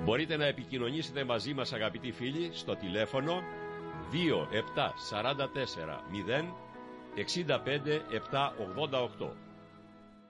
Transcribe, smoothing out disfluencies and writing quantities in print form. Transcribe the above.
Μπορείτε να επικοινωνήσετε μαζί μας, αγαπητοί φίλοι, στο τηλέφωνο 2744 0 65 788.